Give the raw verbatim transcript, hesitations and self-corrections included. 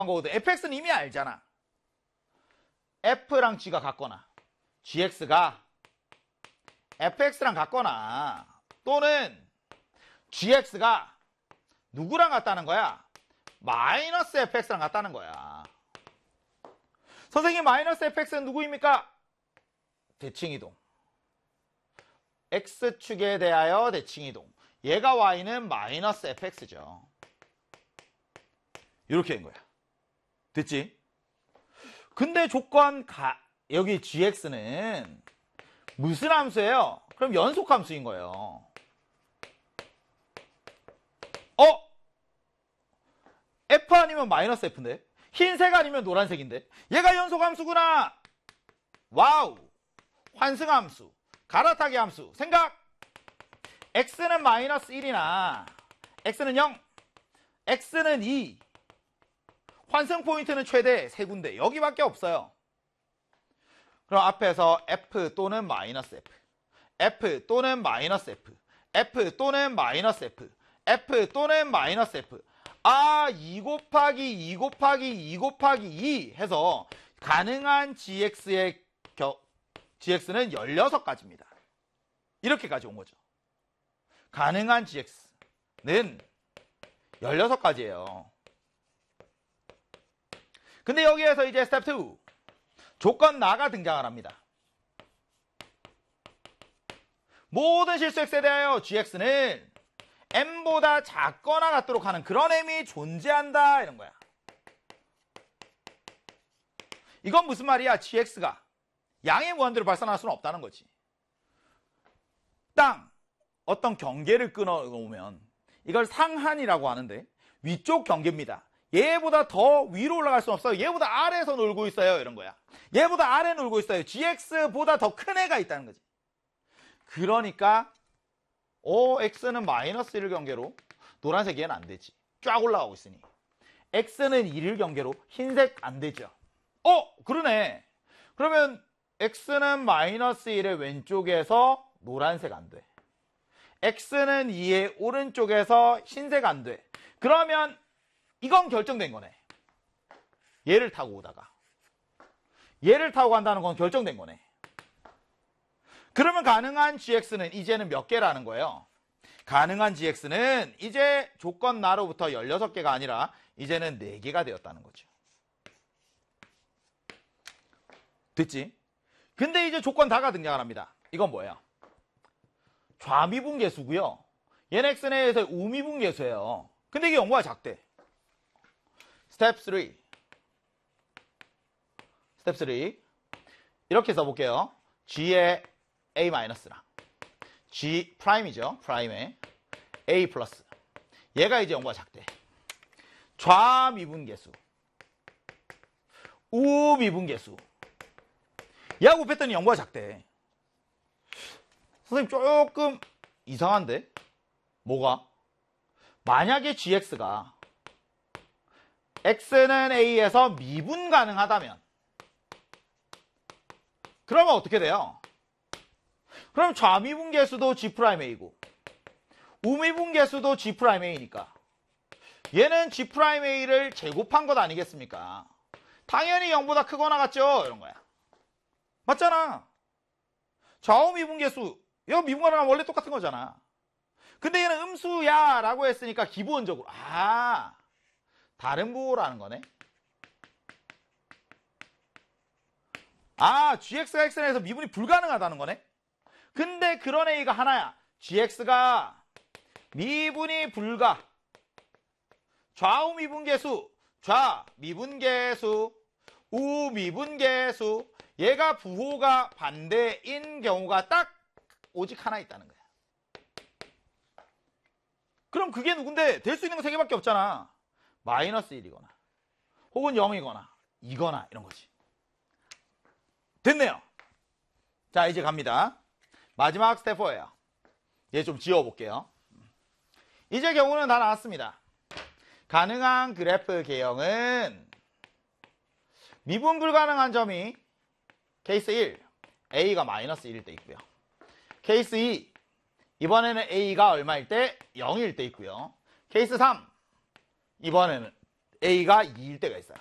거거든. 에프엑스는 이미 알잖아. F랑 G가 같거나 지엑스가 에프엑스랑 같거나 또는 지엑스가 누구랑 같다는 거야? 마이너스 에프엑스랑 같다는 거야. 선생님, 마이너스 에프엑스는 누구입니까? 대칭이동. X축에 대하여 대칭이동. 얘가 Y는 마이너스 에프엑스죠. 이렇게 된 거야. 됐지? 근데 조건 가, 여기 지엑스는 무슨 함수예요? 그럼 연속함수인 거예요. 어? F 아니면 마이너스 F인데? 흰색 아니면 노란색인데? 얘가 연속함수구나! 와우! 환승함수, 갈아타기 함수. 생각! X는 마이너스 일이나 X는 영, X는 이. 환승 포인트는 최대 세 군데. 여기밖에 없어요. 그럼 앞에서 F 또는 마이너스 F, F 또는 마이너스 F, F 또는 마이너스 F, F 또는 마이너스 F. 아, 이 곱하기 이 곱하기 이 곱하기 이 해서 가능한 지엑스의 겨, 지엑스는 열여섯 가지입니다. 이렇게까지 온 거죠. 가능한 지엑스는 열여섯 가지예요. 근데 여기에서 이제 스텝 이, 조건 나가 등장을 합니다. 모든 실수 x에 대하여 gx는 m보다 작거나 같도록 하는 그런 m이 존재한다, 이런 거야. 이건 무슨 말이야? gx가 양의 무한대로 발산할 수는 없다는 거지. 땅, 어떤 경계를 끊어놓으면 이걸 상한이라고 하는데 위쪽 경계입니다. 얘보다 더 위로 올라갈 수는 없어요. 얘보다 아래에서 놀고 있어요, 이런 거야. 얘보다 아래 놀고 있어요. gx보다 더 큰 애가 있다는 거지. 그러니까 오, x는 마이너스 일 경계로 노란색 얘는 안 되지. 쫙 올라가고 있으니. x는 일 경계로 흰색 안 되죠. 어, 그러네. 그러면 x는 마이너스 일의 왼쪽에서 노란색 안 돼. x는 이의 오른쪽에서 흰색 안 돼. 그러면 이건 결정된 거네. 얘를 타고 오다가 얘를 타고 간다는 건 결정된 거네. 그러면 가능한 gx는 이제는 몇 개라는 거예요? 가능한 gx는 이제 조건 나로부터 열여섯 개가 아니라 이제는 네 개가 되었다는 거죠. 됐지? 근데 이제 조건 다가 등장을 합니다. 이건 뭐예요? 좌미분계수고요. 얘는 x내에서 우미분계수예요. 근데 이게 영구가 작대. 스텝 삼. 스텝 삼. 이렇게 써볼게요. g의 a-랑 g 프라임이죠. 프라임에 a 플러스. 얘가 이제 영구가 작대. 좌미분계수, 우미분계수. 얘하고 뺐더니 영구가 작대. 선생님 조금 이상한데? 뭐가? 만약에 gx가 x는 a에서 미분 가능하다면 그러면 어떻게 돼요? 그럼 좌미분계수도 g'a고 우미분계수도 g'a니까 얘는 g'a를 제곱한 것 아니겠습니까? 당연히 영보다 크거나 같죠? 이런 거야. 맞잖아. 좌우미분계수 이거 미분가랑 원래 똑같은 거잖아. 근데 얘는 음수야 라고 했으니까 기본적으로 아 다른 부호라는 거네. 아 gx가 x에서 미분이 불가능하다는 거네. 근데 그런 a가 하나야. gx가 미분이 불가. 좌우미분계수, 좌미분계수, 우미분계수. 얘가 부호가 반대인 경우가 딱 오직 하나 있다는 거야. 그럼 그게 누군데? 될 수 있는 거 세 개밖에 없잖아. 마이너스 일이거나 혹은 영이거나 이거나 이런 거지. 됐네요. 자, 이제 갑니다. 마지막 스텝 사예요. 얘 좀 지워볼게요. 이제 경우는 다 나왔습니다. 가능한 그래프 개형은 미분 불가능한 점이 케이스 일, a가 마이너스 일일 때 있고요. 케이스 이, 이번에는 a가 얼마일 때? 영일 때 있고요. 케이스 삼, 이번에는 A가 이일 때가 있어요.